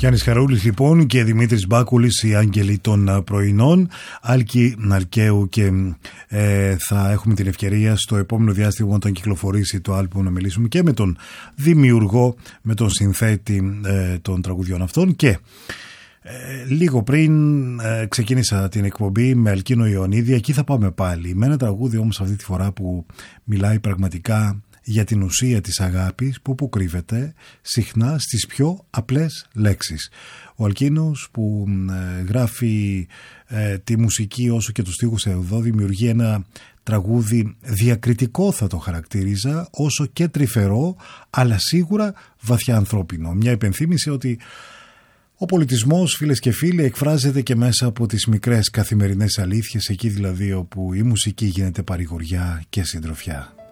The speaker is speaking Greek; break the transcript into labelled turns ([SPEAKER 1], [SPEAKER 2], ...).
[SPEAKER 1] Γιάννης Χαρούλης λοιπόν και Δημήτρης Μπάκουλης, οι άγγελοι των πρωινών. Άλκη Ναρκαίου, και θα έχουμε την ευκαιρία στο επόμενο διάστημα, όταν κυκλοφορήσει το άλμπουμ, να μιλήσουμε και με τον δημιουργό, με τον συνθέτη των τραγουδιών αυτών. Και λίγο πριν ξεκίνησα την εκπομπή με Αλκίνο Ιωαννίδη. Εκεί θα πάμε πάλι, με ένα τραγούδι όμως αυτή τη φορά που μιλάει πραγματικά για την ουσία της αγάπης, που κρύβεται συχνά στις πιο απλές λέξεις. Ο Αλκίνος, που γράφει τη μουσική όσο και τους στίχους εδώ, δημιουργεί ένα τραγούδι διακριτικό, θα το χαρακτήριζα, όσο και τρυφερό, αλλά σίγουρα βαθιά ανθρώπινο. Μια υπενθύμηση ότι ο πολιτισμός, φίλες και φίλοι, εκφράζεται και μέσα από τις μικρές καθημερινές αλήθειες, εκεί δηλαδή όπου η μουσική γίνεται παρηγοριά και συντροφιά.